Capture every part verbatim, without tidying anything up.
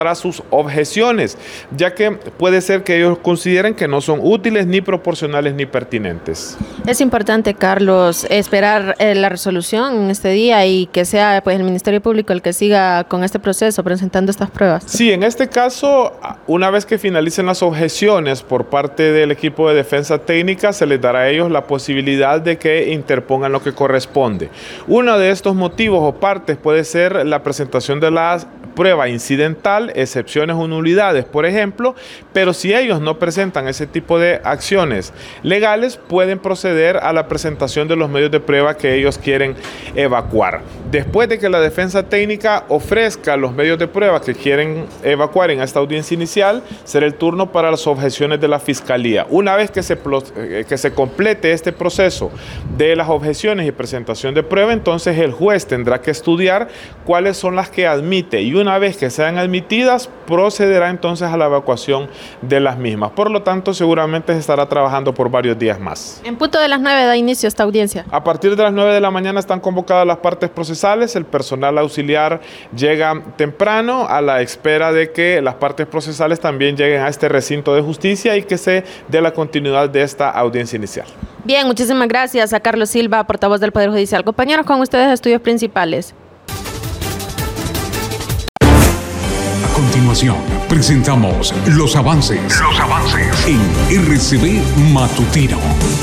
para sus objeciones, ya que puede ser que ellos consideren que no son útiles, ni proporcionales, ni pertinentes. Es importante, Carlos, esperar eh, la resolución en este día y que sea pues el Ministerio Público el que siga con este proceso presentando estas pruebas. Sí, en este caso, una vez que finalicen las objeciones por parte del equipo de defensa técnica, se les dará a ellos la posibilidad de que interpongan lo que corresponde. Uno de estos motivos o partes puede ser la presentación de la prueba incidental, excepciones o nulidades, por ejemplo, pero si ellos no presentan ese tipo de acciones legales, pueden proceder a la presentación de los medios de prueba que ellos quieren evacuar. Después de que la defensa técnica ofrezca los medios de prueba que quieren evacuar en esta audiencia inicial, será el turno para las objeciones de la Fiscalía. Una vez que se, que se complete este proceso de las objeciones y presentación de prueba, entonces el juez tendrá que estudiar cuáles son las que admite, y una vez que sean admitidas, procederá entonces a la evacuación de las mismas. Por lo tanto, seguramente se estará trabajando por varios días más. En punto de las nueve da inicio esta audiencia. A partir de las nueve de la mañana están convocadas las partes procesales. El personal auxiliar llega temprano a la espera de que las partes procesales también lleguen a este recinto de justicia y que se dé la continuidad de esta audiencia inicial. Bien, muchísimas gracias a Carlos Silva, portavoz del Poder Judicial. Compañeros, con ustedes estudios principales. A continuación, presentamos los avances, los avances en R C B Matutino.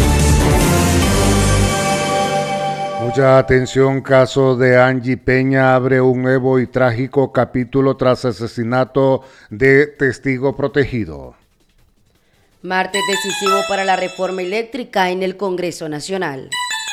Mucha atención, caso de Angie Peña abre un nuevo y trágico capítulo tras asesinato de testigo protegido. Martes decisivo para la reforma eléctrica en el Congreso Nacional.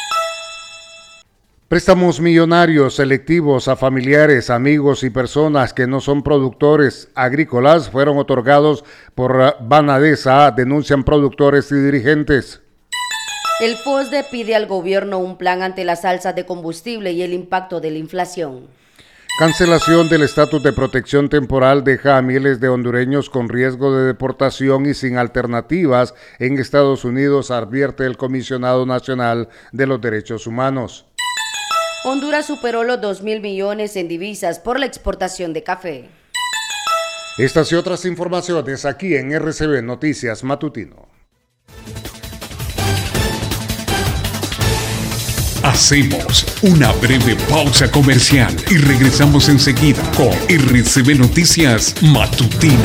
Préstamos millonarios selectivos a familiares, amigos y personas que no son productores agrícolas fueron otorgados por Banadesa, denuncian productores y dirigentes. El FOSDE pide al gobierno un plan ante las alzas de combustible y el impacto de la inflación. Cancelación del estatus de protección temporal deja a miles de hondureños con riesgo de deportación y sin alternativas en Estados Unidos, advierte el Comisionado Nacional de los Derechos Humanos. Honduras superó los dos mil millones en divisas por la exportación de café. Estas y otras informaciones aquí en R C B Noticias Matutino. Hacemos una breve pausa comercial y regresamos enseguida con R C B Noticias Matutino.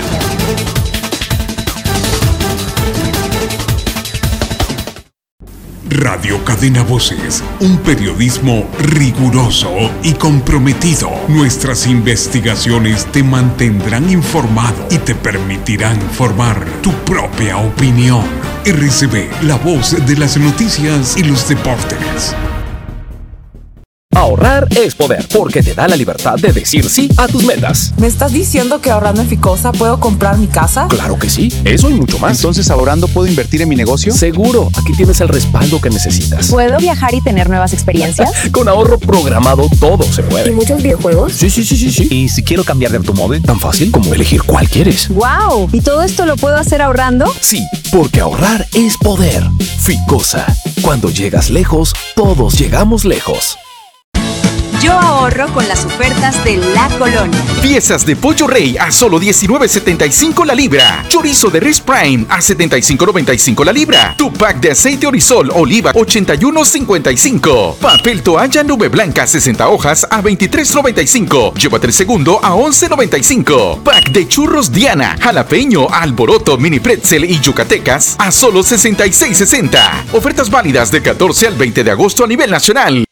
Radio Cadena Voces, un periodismo riguroso y comprometido. Nuestras investigaciones te mantendrán informado y te permitirán formar tu propia opinión. R C B, la voz de las noticias y los deportes. Ahorrar es poder, porque te da la libertad de decir sí a tus metas. ¿Me estás diciendo que ahorrando en Ficosa puedo comprar mi casa? Claro que sí, eso y mucho más. Entonces, ¿ahorrando puedo invertir en mi negocio? Seguro, aquí tienes el respaldo que necesitas. ¿Puedo viajar y tener nuevas experiencias? Con ahorro programado todo se puede. ¿Y muchos videojuegos? Sí, sí, sí, sí, sí. ¿Y si quiero cambiar de automóvil? Tan fácil como elegir cuál quieres. ¡Wow! ¿Y todo esto lo puedo hacer ahorrando? Sí, porque ahorrar es poder. Ficosa, cuando llegas lejos, todos llegamos lejos. Yo ahorro con las ofertas de La Colonia. Piezas de pollo rey a solo diecinueve setenta y cinco la libra. Chorizo de res prime a setenta y cinco noventa y cinco la libra. Tu pack de aceite Orisol oliva ochenta y uno cincuenta y cinco. Papel toalla nube blanca sesenta hojas a veintitrés noventa y cinco. Llévate el segundo a once noventa y cinco. Pack de churros Diana, jalapeño, alboroto, mini pretzel y yucatecas a solo sesenta y seis sesenta. Ofertas válidas del catorce al veinte de agosto a nivel nacional.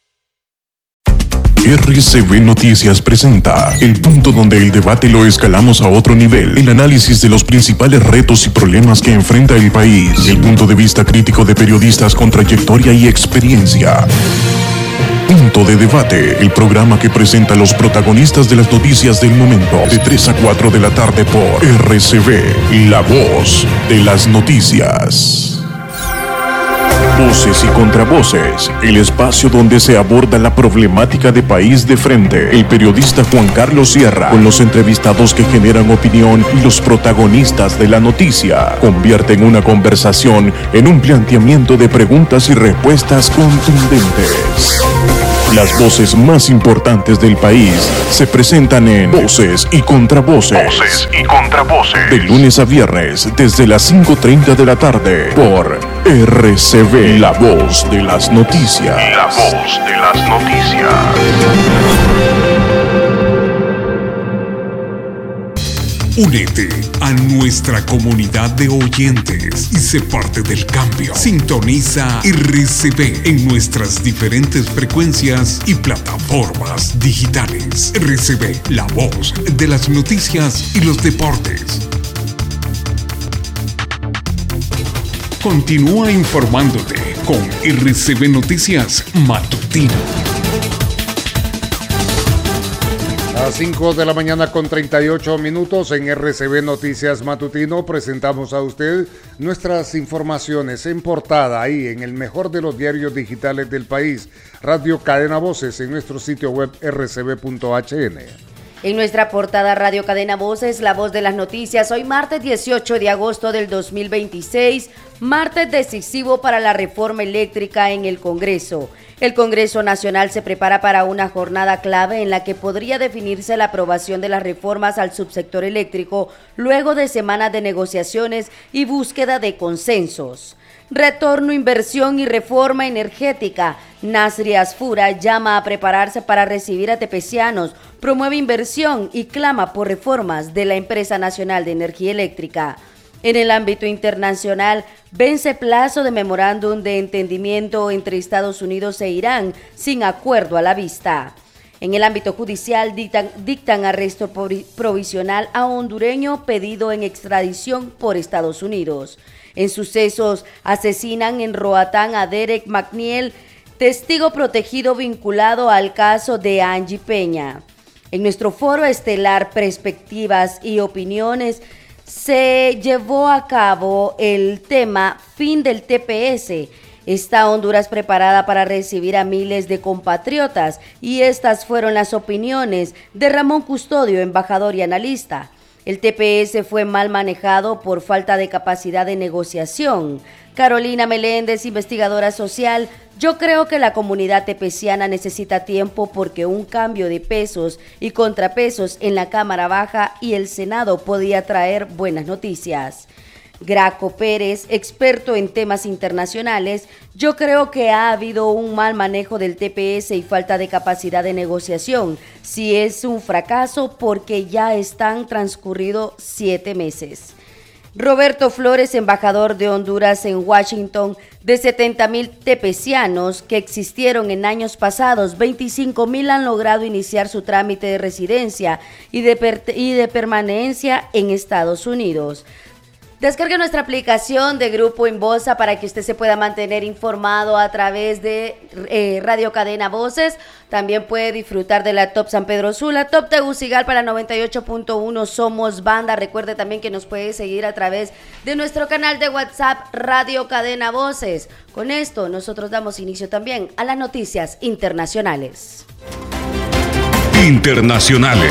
R C B Noticias presenta el punto donde el debate lo escalamos a otro nivel. El análisis de los principales retos y problemas que enfrenta el país. El punto de vista crítico de periodistas con trayectoria y experiencia. Punto de Debate, el programa que presenta a los protagonistas de las noticias del momento. De tres a cuatro de la tarde por R C B, la voz de las noticias. Voces y contravoces, el espacio donde se aborda la problemática de país de frente. El periodista Juan Carlos Sierra, con los entrevistados que generan opinión y los protagonistas de la noticia, convierten una conversación en un planteamiento de preguntas y respuestas contundentes. Las voces más importantes del país se presentan en Voces y Contravoces. Voces y Contravoces. De lunes a viernes, desde las cinco treinta de la tarde, por R C V, la voz de las noticias. La voz de las noticias. Únete a nuestra comunidad de oyentes y sé parte del cambio. Sintoniza R C V en nuestras diferentes frecuencias y plataformas digitales. R C V, la voz de las noticias y los deportes. Continúa informándote con R C V Noticias Matutino. A las cinco de la mañana con treinta y ocho minutos en R C V Noticias Matutino presentamos a usted nuestras informaciones en portada ahí en el mejor de los diarios digitales del país, Radio Cadena Voces, en nuestro sitio web r c v punto h n. En nuestra portada Radio Cadena Voces, la voz de las noticias, hoy martes dieciocho de agosto del dos mil veintiséis, martes decisivo para la reforma eléctrica en el Congreso. El Congreso Nacional se prepara para una jornada clave en la que podría definirse la aprobación de las reformas al subsector eléctrico luego de semanas de negociaciones y búsqueda de consensos. Retorno, inversión y reforma energética. Nasri Asfura llama a prepararse para recibir a tepecianos, promueve inversión y clama por reformas de la Empresa Nacional de Energía Eléctrica. En el ámbito internacional, vence plazo de memorándum de entendimiento entre Estados Unidos e Irán sin acuerdo a la vista. En el ámbito judicial, dictan, dictan arresto provisional a hondureño pedido en extradición por Estados Unidos. En sucesos, asesinan en Roatán a Derek McNeil, testigo protegido vinculado al caso de Angie Peña. En nuestro foro estelar Perspectivas y Opiniones, se llevó a cabo el tema Fin del T P S. ¿Está Honduras preparada para recibir a miles de compatriotas? Y estas fueron las opiniones de Ramón Custodio, embajador y analista. El T P S fue mal manejado por falta de capacidad de negociación. Carolina Meléndez, investigadora social, yo creo que la comunidad tepeciana necesita tiempo porque un cambio de pesos y contrapesos en la Cámara Baja y el Senado podía traer buenas noticias. Graco Pérez, experto en temas internacionales, yo creo que ha habido un mal manejo del T P S y falta de capacidad de negociación. Si es un fracaso, porque ya están transcurridos siete meses. Roberto Flores, embajador de Honduras en Washington, de setenta mil tepecianos que existieron en años pasados, veinticinco mil han logrado iniciar su trámite de residencia y de, per- y de permanencia en Estados Unidos. Descargue nuestra aplicación de Grupo Inbosa para que usted se pueda mantener informado a través de eh, Radio Cadena Voces. También puede disfrutar de la Top San Pedro Sula, Top Tegucigalpa para noventa y ocho punto uno Somos Banda. Recuerde también que nos puede seguir a través de nuestro canal de WhatsApp Radio Cadena Voces. Con esto nosotros damos inicio también a las noticias internacionales. Internacionales.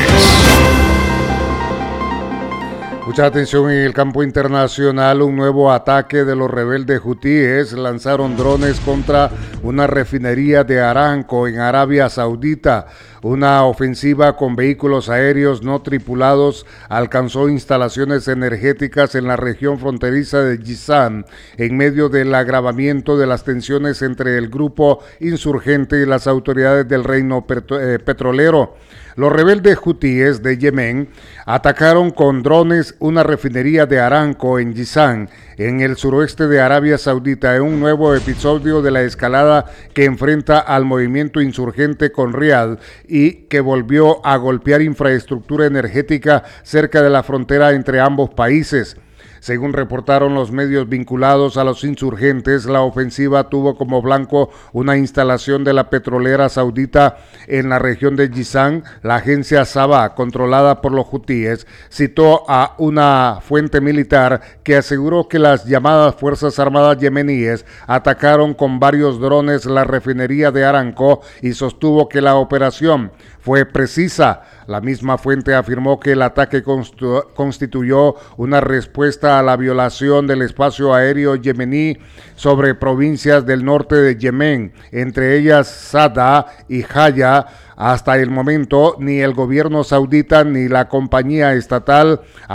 Mucha atención en el campo internacional. Un nuevo ataque de los rebeldes hutíes lanzaron drones contra una refinería de Aramco en Arabia Saudita. Una ofensiva con vehículos aéreos no tripulados alcanzó instalaciones energéticas en la región fronteriza de Jizan, en medio del agravamiento de las tensiones entre el grupo insurgente y las autoridades del reino petro- eh, petrolero. Los rebeldes hutíes de Yemen atacaron con drones una refinería de Aramco en Jizan, en el suroeste de Arabia Saudita, en un nuevo episodio de la escalada que enfrenta al movimiento insurgente con Riad y que volvió a golpear infraestructura energética cerca de la frontera entre ambos países. Según reportaron los medios vinculados a los insurgentes, la ofensiva tuvo como blanco una instalación de la petrolera saudita en la región de Jizan. La agencia Sabah, controlada por los hutíes, citó a una fuente militar que aseguró que las llamadas Fuerzas Armadas yemeníes atacaron con varios drones la refinería de Aramco y sostuvo que la operación fue precisa. La misma fuente afirmó que el ataque constituyó una respuesta a la violación del espacio aéreo yemení sobre provincias del norte de Yemen, entre ellas Sada y Haya. Hasta el momento, ni el gobierno saudita ni la compañía estatal